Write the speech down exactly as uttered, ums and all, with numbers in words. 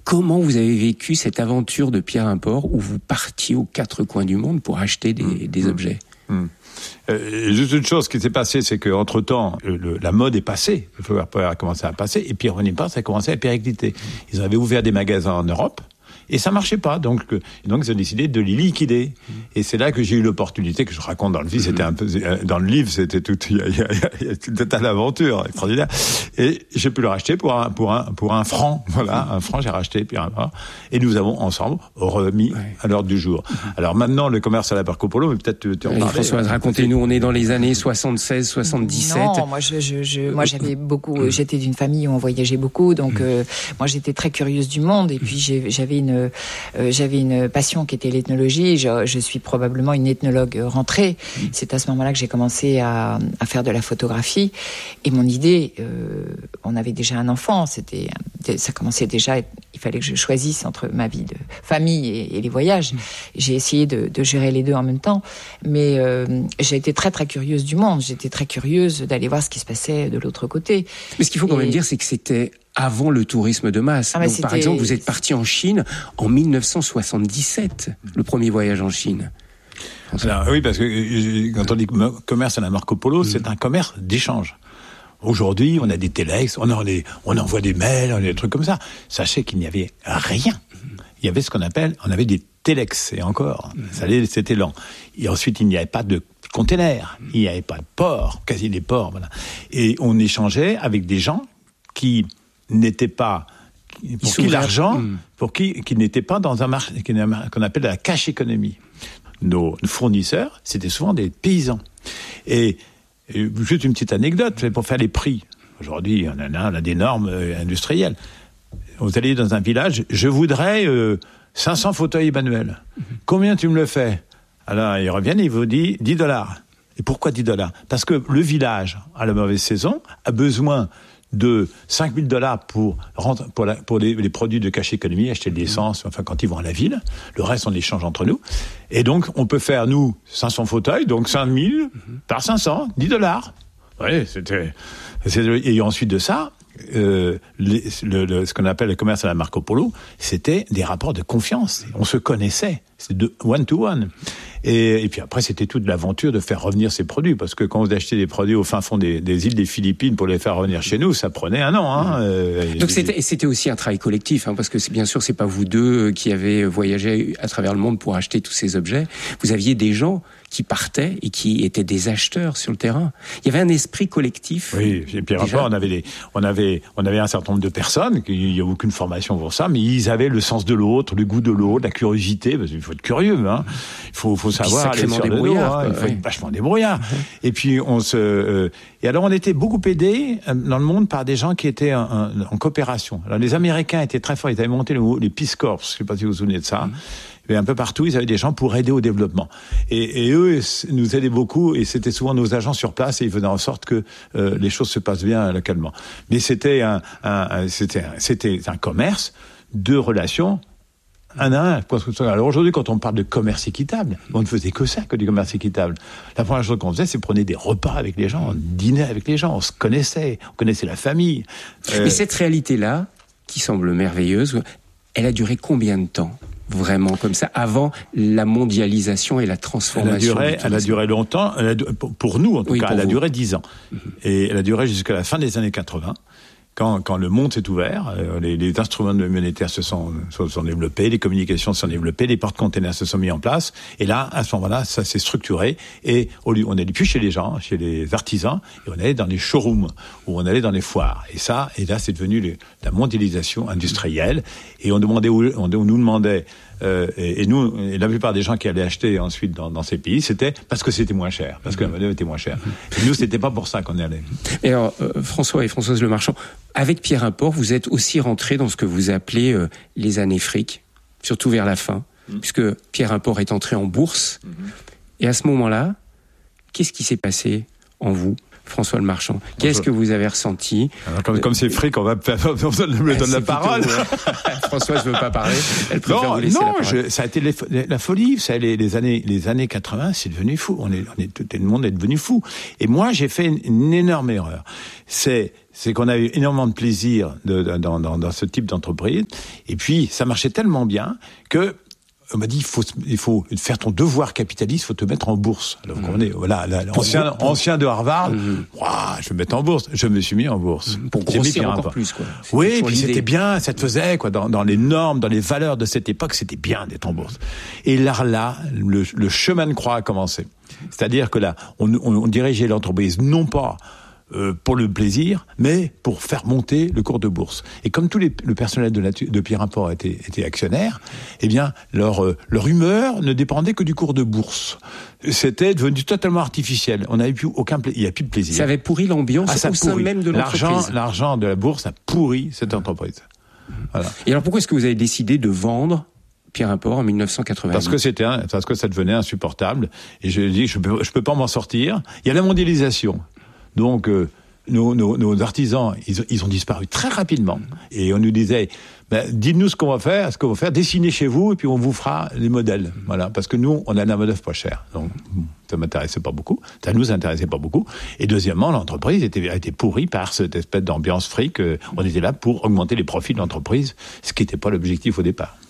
Comment vous avez vécu cette aventure de Pierre Import où vous partiez aux quatre coins du monde pour acheter des, mmh. des objets? mmh. Euh, juste une chose qui s'est passée, c'est qu'entre-temps, le, la mode est passée, le flower power a commencé à passer, et Pierre Import, ça a commencé à péricliter. Ils avaient ouvert des magasins en Europe, et ça marchait pas, donc, donc ils ont décidé de les liquider. Et c'est là que j'ai eu l'opportunité, que je raconte dans le livre, c'était un peu, dans le livre, c'était tout, il y a, il y a, il y a tout un tas d'aventures extraordinaires. Et j'ai pu le racheter pour un, pour un, pour un franc, voilà, un franc, j'ai racheté, puis un, et nous avons ensemble remis ouais. à l'ordre du jour. Alors maintenant, le commerce à la Marco Polo, mais peut-être tu en parles. Françoise, racontez-nous, on est dans les années soixante-seize, soixante-dix-sept. Non, moi, je, je, je, moi, j'avais beaucoup, j'étais d'une famille où on voyageait beaucoup, donc, euh, moi, j'étais très curieuse du monde, et puis j'ai, j'avais une, Euh, j'avais une passion qui était l'ethnologie. Je, je suis probablement une ethnologue rentrée. C'est à ce moment-là que j'ai commencé à, à faire de la photographie. Et mon idée, euh, on avait déjà un enfant. C'était, ça commençait déjà. Il fallait que je choisisse entre ma vie de famille et, et les voyages. J'ai essayé de, de gérer les deux en même temps. Mais euh, j'ai été très très curieuse du monde. J'étais très curieuse d'aller voir ce qui se passait de l'autre côté. Mais ce qu'il faut quand et... même dire, c'est que c'était avant le tourisme de masse. Ah, Donc, par exemple, vous êtes parti en Chine en mille neuf cent soixante-dix-sept, le premier voyage en Chine. Alors, oui, parce que quand on dit commerce à la Marco Polo, mmh. c'est un commerce d'échange. Aujourd'hui, on a des téléx, on, les, on envoie des mails, on a des trucs comme ça. Sachez qu'il n'y avait rien. Il y avait ce qu'on appelle, on avait des téléx, et encore, mmh. ça allait, c'était lent. Et ensuite, il n'y avait pas de containers, il n'y avait pas de port, quasi des ports, voilà. Et on échangeait avec des gens qui n'étaient pas, pour qui l'argent, mmh. pour qui, qui n'étaient pas dans un marché qu'on appelle la cash economy. Nos fournisseurs, c'était souvent des paysans. Et, et juste une petite anecdote, pour faire les prix. Aujourd'hui, on a, on a des normes industrielles. Vous allez dans un village, je voudrais euh, cinq cents fauteuils manuels. Mmh. Combien tu me le fais? Alors, ils reviennent et ils vous disent dix dollars. Et pourquoi dix dollars? Parce que le village, à la mauvaise saison, a besoin de cinq mille dollars pour, pour, la, pour les, les produits de cash économie, acheter de l'essence, enfin quand ils vont à la ville. Le reste, on l'échange entre nous. Et donc, on peut faire, nous, cinq cents fauteuils, donc cinq mille par cinq cents, dix dollars. Oui, c'était... Et ensuite de ça, euh, les, le, le, ce qu'on appelle le commerce à la Marco Polo, c'était des rapports de confiance. On se connaissait. C'était de one-to-one. Et, et puis après, c'était toute l'aventure de faire revenir ces produits. Parce que quand vous achetez des produits au fin fond des, des îles des Philippines pour les faire revenir chez nous, ça prenait un an. Hein. Euh, Donc c'était, c'était aussi un travail collectif, hein, parce que c'est, bien sûr, c'est pas vous deux qui avez voyagé à travers le monde pour acheter tous ces objets. Vous aviez des gens qui partaient et qui étaient des acheteurs sur le terrain. Il y avait un esprit collectif. Oui, et puis après, on avait des, on avait, on avait un certain nombre de personnes, il n'y a aucune formation pour ça, mais ils avaient le sens de l'autre, le goût de l'autre, la curiosité, parce qu'il faut être curieux, hein. Il faut, faut savoir aller sur le dos, hein. Il faut ouais. être vachement débrouillard. Ouais. Et puis, on se, euh, et alors, on était beaucoup aidés dans le monde par des gens qui étaient en, en, en coopération. Alors, les Américains étaient très forts, ils avaient monté le, les Peace Corps, je ne sais pas si vous vous souvenez de ça. Mm. Et un peu partout, ils avaient des gens pour aider au développement. Et, et eux nous aidaient beaucoup, et c'était souvent nos agents sur place, et ils faisaient en sorte que euh, les choses se passent bien localement. Mais c'était un, un, un, c'était, un, c'était un commerce de relations un à un. Alors aujourd'hui, quand on parle de commerce équitable, on ne faisait que ça, que du commerce équitable. La première chose qu'on faisait, c'est prendre des repas avec les gens, on dînait avec les gens, on se connaissait, on connaissait la famille. Euh... Mais cette réalité-là, qui semble merveilleuse, elle a duré combien de temps ? Vraiment comme ça, avant la mondialisation et la transformation. Elle a duré, elle a duré longtemps, elle a, pour nous en tout oui, cas, elle a vous. duré dix ans. Mm-hmm. Et elle a duré jusqu'à la fin des années quatre-vingts, quand, quand le monde s'est ouvert, les, les instruments monétaires se sont, se sont développés, les communications se sont développées, les porte-containers se sont mis en place, et là, à ce moment-là, ça s'est structuré, et au lieu, on n'allait plus chez les gens, chez les artisans, et on allait dans les showrooms, ou on allait dans les foires. Et ça, et là, c'est devenu le, la mondialisation industrielle, et on demandait, on, on nous demandait, Euh, et, et nous, et la plupart des gens qui allaient acheter ensuite dans, dans ces pays, c'était parce que c'était moins cher, parce que la monnaie était moins chère. Et nous, c'était pas pour ça qu'on y allait. Et alors, euh, François et Françoise Le Marchand, avec Pierre Import, vous êtes aussi rentrés dans ce que vous appelez euh, les années fric, surtout vers la fin, mmh. puisque Pierre Import est entré en bourse. Mmh. Et à ce moment-là, qu'est-ce qui s'est passé en vous, François Le Marchand? Qu'est-ce que vous avez ressenti? Alors, comme, comme c'est fric, on va on me donne la parole. François, je veux pas parler. Elle préfère non, vous laisser non, la parole. Je, ça a été les, la folie. Ça, les, les années, les années quatre-vingts, c'est devenu fou. On est, on est, tout le monde est devenu fou. Et moi, j'ai fait une, une énorme erreur. C'est, c'est qu'on a eu énormément de plaisir de, de, dans, dans, dans ce type d'entreprise. Et puis, ça marchait tellement bien que on m'a dit, il faut, il faut faire ton devoir capitaliste, il faut te mettre en bourse. Alors, mmh. on est, voilà, là, ancien, pour... ancien de Harvard, mmh. ouah, je vais me mettre en bourse. Je me suis mis en bourse. Pour grossir encore plus, quoi. C'était oui, puis l'idée. C'était bien, ça te faisait, quoi, dans, dans les normes, dans les valeurs de cette époque, c'était bien d'être en bourse. Et là, là, le, le chemin de croix a commencé. C'est-à-dire que là, on, on, on dirigeait l'entreprise, non pas Euh, pour le plaisir, mais pour faire monter le cours de bourse. Et comme tout les, le personnel de, la, de Pierre Import était, était actionnaire, eh bien, leur, euh, leur humeur ne dépendait que du cours de bourse. C'était devenu totalement artificiel. On n'avait plus aucun pla- il n'y a plus de plaisir. Ça avait pourri l'ambiance ah, au sein même de l'entreprise. L'argent, l'argent de la bourse a pourri cette entreprise. Voilà. Et alors, pourquoi est-ce que vous avez décidé de vendre Pierre Import en dix-neuf cent quatre-vingt-dix? Parce que c'était, un, parce que ça devenait insupportable. Et je dis, je peux, je peux pas m'en sortir. Il y a la mondialisation. Donc, euh, nos, nos, nos artisans, ils, ils ont disparu très rapidement. Et on nous disait, ben, dites-nous ce qu'on va faire, ce qu'on va faire, dessinez chez vous, et puis on vous fera les modèles. Voilà. Parce que nous, on a la main-d'œuvre pas chère. Donc, ça m'intéressait pas beaucoup. Ça nous intéressait pas beaucoup. Et deuxièmement, l'entreprise était, était pourrie par cette espèce d'ambiance fric. On était là pour augmenter les profits de l'entreprise, ce qui n'était pas l'objectif au départ.